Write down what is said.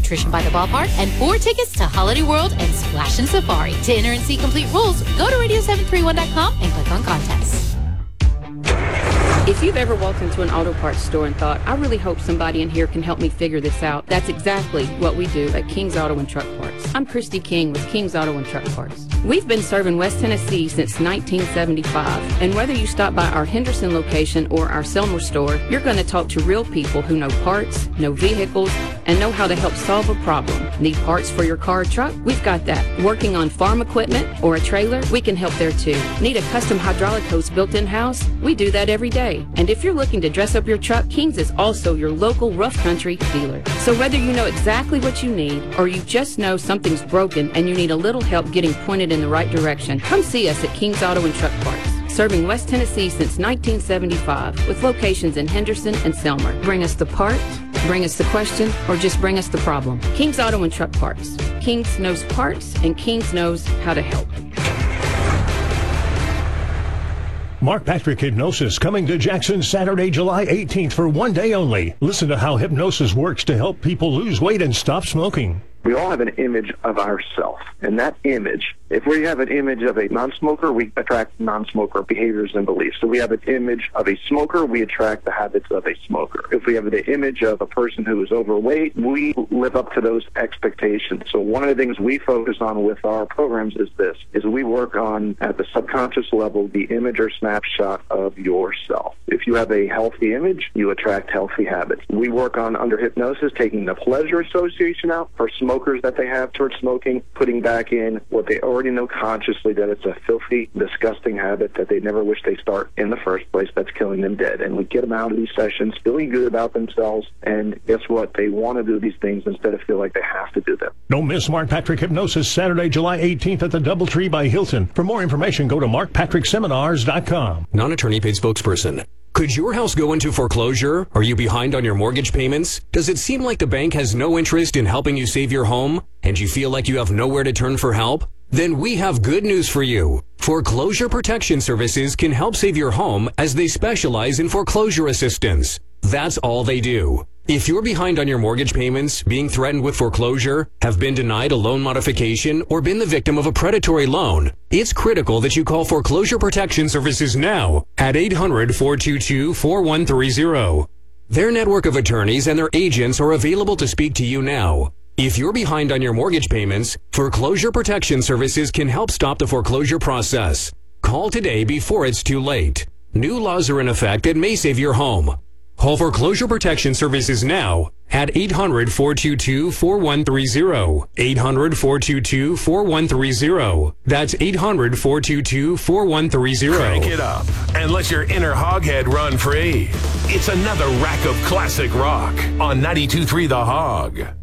Nutrition by the Ballpark, and 4 tickets to Holiday World and Splash and Safari. To enter and see complete rules, go to radio731.com and click on contests. If you've ever walked into an auto parts store and thought, I really hope somebody in here can help me figure this out, that's exactly what we do at King's Auto and Truck Parts. I'm Christy King with King's Auto and Truck Parts. We've been serving West Tennessee since 1975, and whether you stop by our Henderson location or our Selmer store, you're going to talk to real people who know parts, know vehicles, and know how to help solve a problem. Need parts for your car or truck? We've got that. Working on farm equipment or a trailer? We can help there too. Need a custom hydraulic hose built in-house? We do that every day. And if you're looking to dress up your truck, King's is also your local rough country dealer. So whether you know exactly what you need or you just know something's broken and you need a little help getting pointed in the right direction, come see us at King's Auto and Truck Parts. Serving West Tennessee since 1975 with locations in Henderson and Selmer. Bring us the part, bring us the question, or just bring us the problem. King's Auto and Truck Parts. King's knows parts and King's knows how to help. Mark Patrick Hypnosis coming to Jackson Saturday, July 18th for one day only. Listen to how hypnosis works to help people lose weight and stop smoking. We all have an image of ourselves, and that image, if we have an image of a non-smoker, we attract non-smoker behaviors and beliefs. So we have an image of a smoker, we attract the habits of a smoker. If we have the image of a person who is overweight, we live up to those expectations. So one of the things we focus on with our programs is this, is we work on, at the subconscious level, the image or snapshot of yourself. If you have a healthy image, you attract healthy habits. We work on, under hypnosis, taking the pleasure association out for smokers that they have towards smoking, putting back in what they already know consciously, that it's a filthy, disgusting habit that they never wish they start in the first place, that's killing them dead. And we get them out of these sessions feeling good about themselves, and guess what? They want to do these things instead of feel like they have to do them. Don't miss Mark Patrick Hypnosis Saturday, July 18th at the DoubleTree by Hilton. For more information, go to markpatrickseminars.com. Non-attorney paid spokesperson. Could your house go into foreclosure? Are you behind on your mortgage payments? Does it seem like the bank has no interest in helping you save your home? And you feel like you have nowhere to turn for help? Then we have good news for you. Foreclosure Protection Services can help save your home as they specialize in foreclosure assistance. That's all they do. If you're behind on your mortgage payments, being threatened with foreclosure, have been denied a loan modification, or been the victim of a predatory loan, it's critical that you call Foreclosure Protection Services now at 800-422-4130. Their network of attorneys and their agents are available to speak to you now. If you're behind on your mortgage payments, Foreclosure Protection Services can help stop the foreclosure process. Call today before it's too late. New laws are in effect that may save your home. Call Foreclosure Protection Services now at 800-422-4130. 800-422-4130. That's 800-422-4130. Crank it up and let your inner hoghead run free. It's another rack of classic rock on 92.3 The Hog.